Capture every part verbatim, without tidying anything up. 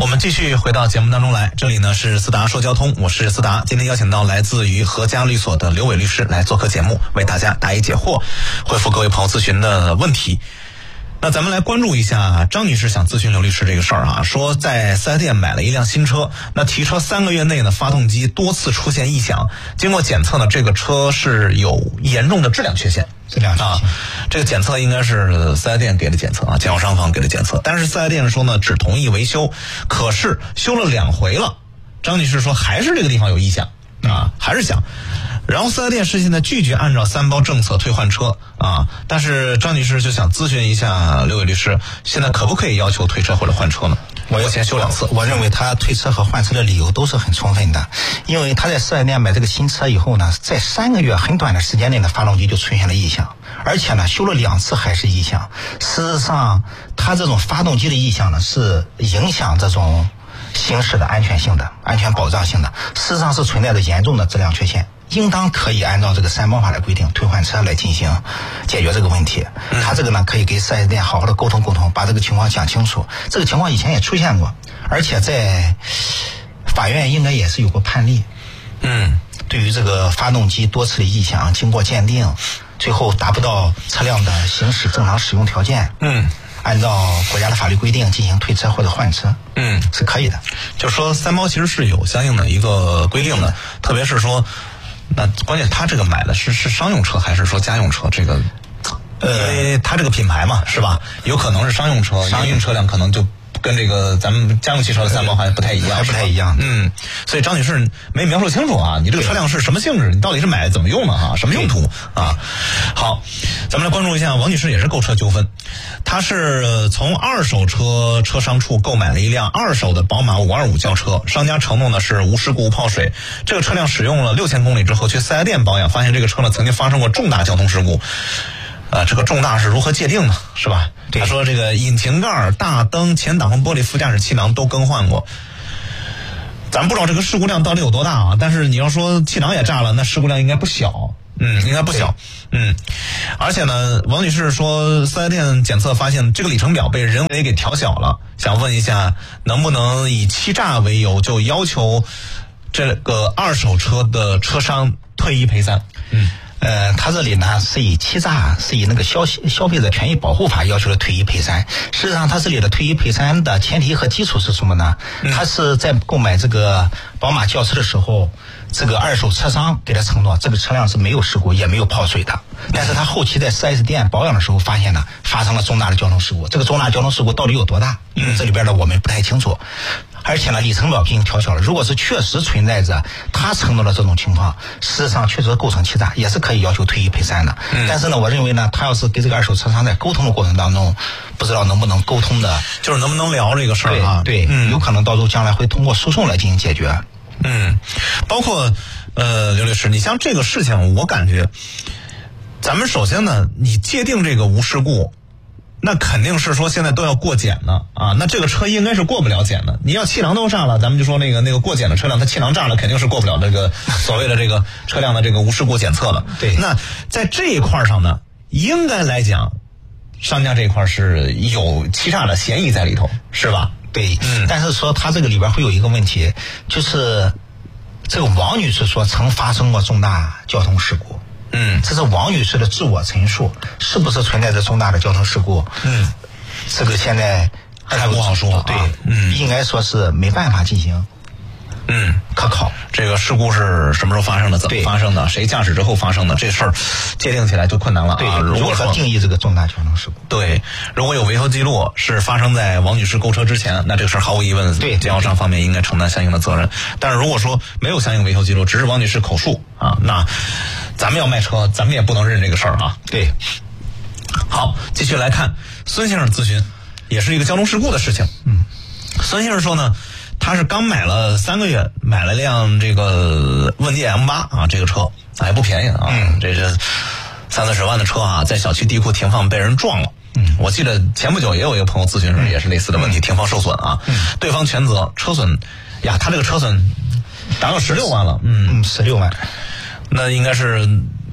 我们继续回到节目当中来，这里呢是思达说交通，我是思达。今天邀请到来自于和家律所的刘伟律师来做客节目，为大家答疑解惑，回复各位朋友咨询的问题。那咱们来关注一下张女士想咨询刘律师这个事儿啊，说在四 S 店买了一辆新车，那提车三个月内呢，发动机多次出现异响，经过检测呢，这个车是有严重的质量缺陷。 质量缺陷啊，这个检测应该是四 S 店给的检测啊，经销商方给的检测，但是四 S 店说呢，只同意维修，可是修了两回了，张女士说还是这个地方有异响啊，还是响。然后四 S 店是现在拒绝按照三包政策退换车啊，但是张女士就想咨询一下刘伟律师，现在可不可以要求退车或者换车呢？我要先修两次。 我认为他退车和换车的理由都是很充分的，因为他在四 S 店买这个新车以后呢，在三个月很短的时间内呢，发动机就出现了异响，而且呢修了两次还是异响。事实上，他这种发动机的异响呢，是影响这种行驶的安全性的、安全保障性的，事实上是存在着严重的质量缺陷。应当可以按照这个三包法的规定退换车来进行解决这个问题。 嗯、 他这个呢可以给四 S 店好好的沟通沟通，把这个情况讲清楚。这个情况以前也出现过，而且在法院应该也是有过判例。 嗯， 对于这个发动机多次的异响，经过鉴定，最后达不到车辆的行驶正常使用条件。 嗯。 按照国家的法律规定进行退车或者换车， 嗯， 是可以的。 就是说三包其实是有相应的一个规定的，特别是说，那关键他这个买的是是商用车还是说家用车？这个，呃，因为他这个品牌嘛，是吧？有可能是商用车，商用车辆可能就跟这个咱们家用汽车的三包还不太一样， 还不太一样。 嗯，所以张女士没描述清楚啊，你这个车辆是什么性质？你到底是买怎么用的啊？什么用途啊？好，咱们来关注一下，王女士也是购车纠纷，她是从二手车车商处购买了一辆二手的宝马五二五轿车，商家承诺呢是无事故无泡水。这个车辆使用了六千公里之后去四 S 店保养，发现这个车呢曾经发生过重大交通事故。呃，这个重大是如何界定呢？是吧？他说这个引擎盖、大灯、前挡风玻璃、副驾驶气囊都更换过。咱不知道这个事故量到底有多大啊，但是你要说气囊也炸了，那事故量应该不小。嗯，应该不小。嗯，而且呢，王女士说四 S 店检测发现这个里程表被人为给调小了，想问一下，能不能以欺诈为由就要求这个二手车的车商退一赔三？嗯。 呃，他这里呢是以欺诈，是以那个消消费者权益保护法要求的退一赔三。事实上，他这里的退一赔三的前提和基础是什么呢？嗯、他是在购买这个宝马轿车的时候，这个二手车商给他承诺，这个车辆是没有事故也没有泡水的。但是他后期在四 S 店保养的时候，发现呢发生了重大的交通事故。这个重大交通事故到底有多大？因为这里边呢我们不太清楚。而且呢，里程表进行调小了。如果是确实存在着他承诺的这种情况，事实上确实构成欺诈，也是可以要求退一赔三的。嗯、但是呢，我认为呢，他要是跟这个二手车商在沟通的过程当中，不知道能不能沟通的， 就是能不能聊这个事儿啊？ 对，对嗯、有可能到时候将来会通过诉讼来进行解决。 嗯，包括呃，刘律师，你像这个事情，我感觉，咱们首先呢，你界定这个无事故。那肯定是说现在都要过检了啊，那这个车应该是过不了检的。你要气囊都炸了，咱们就说那个那个过检的车辆，它气囊炸了，肯定是过不了这个所谓的这个车辆的这个无事故检测了。 对， 那在这一块上呢，应该来讲，商家这一块是有欺诈的嫌疑在里头，是吧？ 对，嗯。但是说他这个里边会有一个问题，就是这个王女士说曾发生过重大交通事故。 嗯， 这是王女士的自我陈述，是不是存在着重大的交通事故？ 嗯， 这个现在还不好说。 对， 啊、嗯， 应该说是没办法进行嗯可考。 这个事故是什么时候发生的？怎么发生的？谁驾驶之后发生的？这事儿界定起来就困难了啊。 对， 如果说定义这个重大交通事故， 对，如果有维修记录是发生在王女士购车之前，那这个事儿毫无疑问， 对经销商方面应该承担相应的责任。但是如果说没有相应维修记录，只是王女士口述啊，那咱们要卖车，咱们也不能认这个事儿啊。 对， 好，继续来看孙先生咨询，也是一个交通事故的事情。 嗯， 孙先生说呢，他是刚买了三个月，买了辆这个问界 M 八 啊，这个车哎不便宜啊， 嗯， 这是三四十万的车啊，在小区地库停放被人撞了。嗯，我记得前不久也有一个朋友咨询时也是类似的问题，嗯、停放受损啊，嗯、对方全责，车损呀，他这个车损达到十六万了，嗯嗯，十六万， 那应该是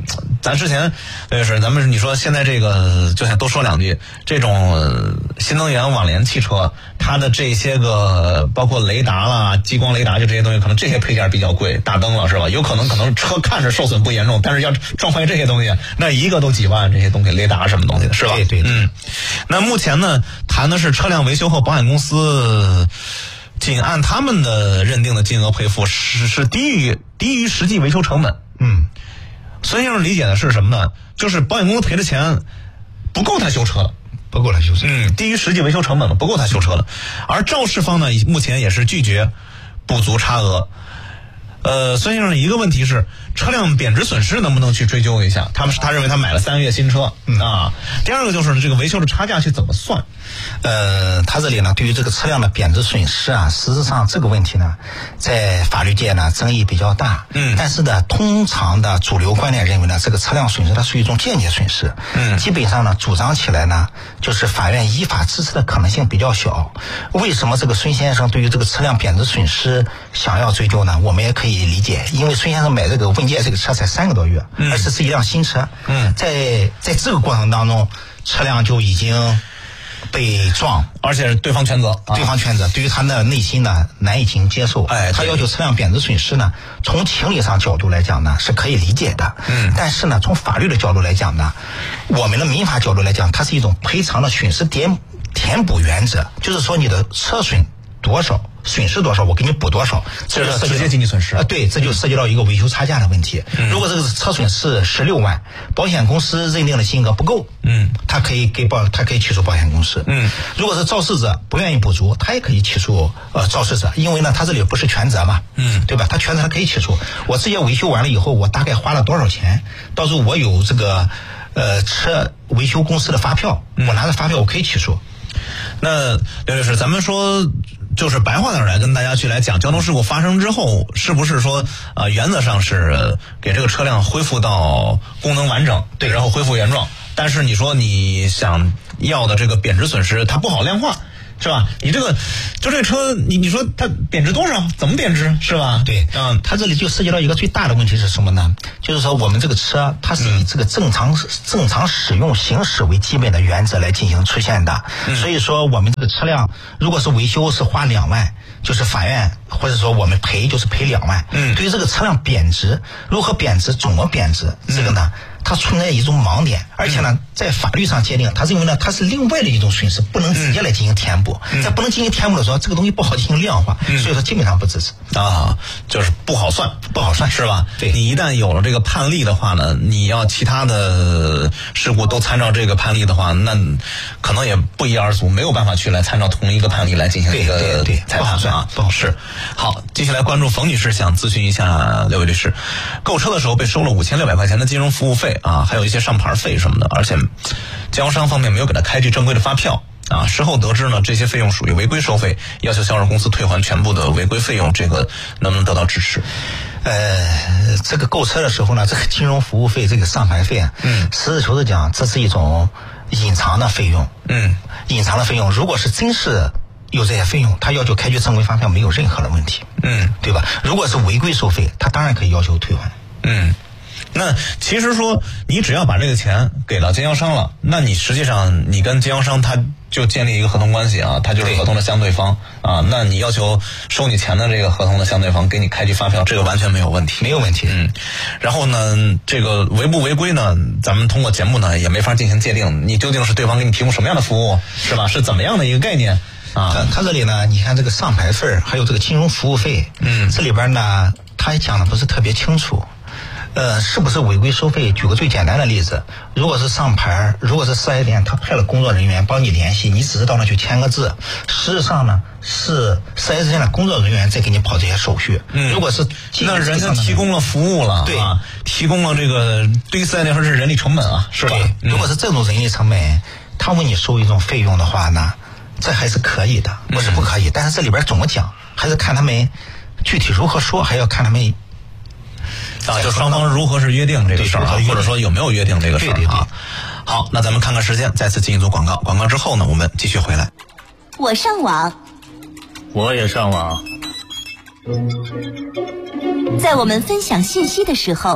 咱之前就是咱们你说现在这个就想多说两句，这种新能源网联汽车，它的这些个包括雷达啦、激光雷达就这些东西，可能这些配件比较贵，大灯了是吧？有可能可能车看着受损不严重，但是要撞坏这些东西，那一个都几万，这些东西雷达什么东西的是吧？ 对对， 嗯。那目前呢，谈的是车辆维修后保险公司仅按他们的认定的金额赔付是是低于低于实际维修成本。 嗯， 孙先生理解的是什么呢？就是保险公司赔的钱不够他修车了， 不够他修车， 嗯，低于实际维修成本了，不够他修车了。而肇事方呢，目前也是拒绝补足差额。呃，孙先生一个问题是，车辆贬值损失能不能去追究一下？他们是他认为他买了三个月新车，嗯啊。第二个就是这个维修的差价去怎么算？ 呃，他这里呢，对于这个车辆的贬值损失啊，实质上这个问题呢，在法律界呢争议比较大。 嗯。 但是呢，通常的主流观点认为呢，这个车辆损失它属于一种间接损失。 嗯。 基本上呢，主张起来呢，就是法院依法支持的可能性比较小。为什么这个孙先生对于这个车辆贬值损失想要追究呢？我们也可以理解，因为孙先生买这个问界这个车才三个多月， 嗯、 而且是一辆新车。 嗯。 在在这个过程当中，车辆就已经被撞， 而且对方全责， 啊、对方全责，对于他的内心呢难以进行接受。 哎， 他要求车辆贬值损失呢，从情理上角度来讲呢是可以理解的。 嗯， 但是呢，从法律的角度来讲呢，我们的民法角度来讲，它是一种赔偿的损失填填补原则，就是说你的车损多少，损失多少，我给你补多少， 这是直接经济损失啊。对，这就涉及到一个维修差价的问题。 嗯、 如果这个车损是十六万，保险公司认定的金额不够， 嗯， 他可以给保，他可以起诉保险公司。 嗯， 如果是肇事者不愿意补足，他也可以起诉呃肇事者，因为呢，他这里不是全责嘛， 嗯， 对吧？他全责他可以起诉。我直接维修完了以后，我大概花了多少钱？到时候我有这个呃车维修公司的发票， 嗯、 我拿着发票我可以起诉。 那刘律师，咱们说。就是白话点来跟大家去来讲，交通事故发生之后，是不是说呃原则上是给这个车辆恢复到功能完整，对，然后恢复原状。但是你说你想要的这个贬值损失，它不好量化，是吧？你这个就这个车，你你说它贬值多少？怎么贬值？是吧？ 对， 嗯， 它这里就涉及到一个最大的问题是什么呢？就是说我们这个车它是以这个正常、嗯、正常使用行驶为基本的原则来进行出现的，嗯、所以说我们这个车辆如果是维修是花两万，就是法院或者说我们赔就是赔两万。 嗯， 对于这个车辆贬值，如何贬值，怎么贬值，这个呢？它存在一种盲点，而且呢，在法律上界定，他认为呢，它是另外的一种损失，不能直接来进行填补。 嗯、 在不能进行填补的时候，这个东西不好进行量化， 嗯、 所以说基本上不支持啊，就是不好算， 不好算， 是吧？ 对， 你一旦有了这个判例的话呢，你要其他的事故都参照这个判例的话，那可能也不一而足，没有办法去来参照同一个判例来进行一个裁判啊， 不好是。好，接下来关注冯女士想咨询一下六位律师，购车的时候被收了五千六百块钱的金融服务费啊，还有一些上牌费什么的，而且经销商方面没有给他开具正规的发票啊。事后得知呢，这些费用属于违规收费，要求销售公司退还全部的违规费用，这个能不能得到支持？ 呃，这个购车的时候呢，这个金融服务费、这个上牌费啊， 嗯， 实事求是讲，这是一种隐藏的费用， 嗯， 隐藏的费用。如果是真是有这些费用，他要求开具正规发票没有任何的问题， 嗯， 对吧？如果是违规收费，他当然可以要求退还， 嗯。那其实说你只要把这个钱给到经销商了，那你实际上你跟经销商他就建立一个合同关系啊，他就是合同的相对方啊。那你要求收你钱的这个合同的相对方给你开具发票，这个完全没有问题， 没有问题。 嗯，然后呢，这个违不违规呢，咱们通过节目呢也没法进行界定，你究竟是对方给你提供什么样的服务，是吧？是怎么样的一个概念啊？ 他他这里呢，你看这个上牌费还有这个金融服务费， 嗯， 这里边呢他也讲的不是特别清楚。呃，是不是违规收费？举个最简单的例子，如果是上牌，如果是四 S 店，他派了工作人员帮你联系，你只是到那去签个字，实际上呢是四 S 店的工作人员在给你跑这些手续。 嗯， 如果是那人家提供了服务了， 对啊，提供了这个对于四 S 店说是人力成本啊，是吧？ 对，如果是这种人力成本，他为你收一种费用的话呢，这还是可以的，不是不可以。嗯、但是这里边怎么讲，还是看他们具体如何说，还要看他们。 啊，就双方如何是约定这个事儿啊，或者说有没有约定这个事儿啊？ 对对对。 好，那咱们看看时间，再次进一组广告。广告之后呢，我们继续回来。 我上网， 我也上网。 在我们分享信息的时候，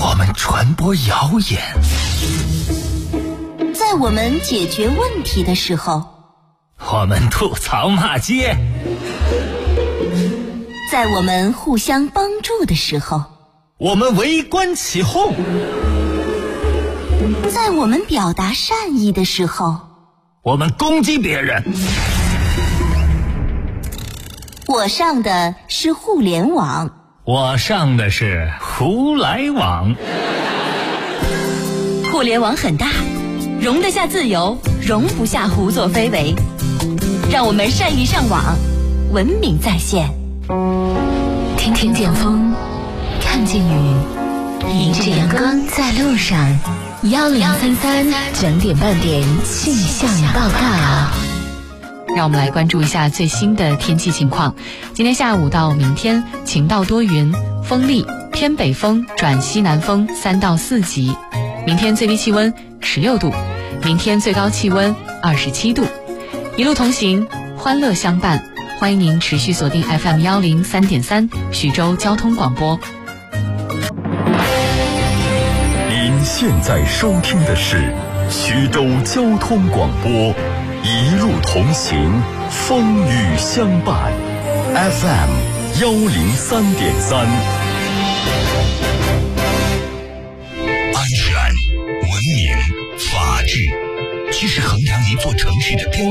我们传播谣言； 在我们解决问题的时候， 我们吐槽骂街； 在我们互相帮助的时候， 我们围观起哄； 在我们表达善意的时候， 我们攻击别人。 我上的是互联网， 我上的是胡来网。 互联网很大，容得下自由，容不下胡作非为。让我们善意上网，文明在线。 听听见风，看见雨，迎着阳光在路上。幺零三三整点半点气象报告。 让我们来关注一下最新的天气情况。今天下午到明天晴到多云，风力偏北风转西南风三到四级。明天最低气温十六度，明天最高气温二十七度。一路同行，欢乐相伴。欢迎您持续锁定 F M 幺零三点三徐州交通广播。 您现在收听的是徐州交通广播，一路同行，风雨相伴 ，F M 幺零三点三。安全、文明、法治，其实衡量一座城市的标